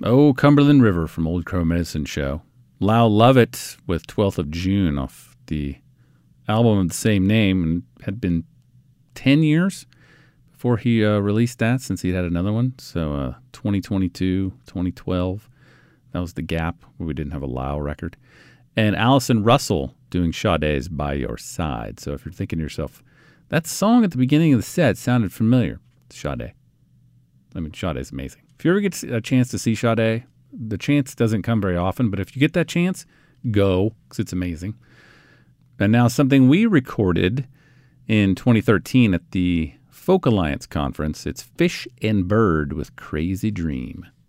Oh, Cumberland River from Old Crow Medicine Show. Lyle Lovett with 12th of June off the album of the same name, and had been 10 years before he released that, since he had another one. So 2022, 2012, that was the gap where we didn't have a Lyle record. And Allison Russell doing Sade's By Your Side. So if you're thinking to yourself, that song at the beginning of the set sounded familiar, it's Sade. I mean, Sade's amazing. If you ever get a chance to see Sade, the chance doesn't come very often, but if you get that chance, go, because it's amazing. And now something we recorded in 2013 at the Folk Alliance Conference. It's Fish and Bird with Crazy Dream.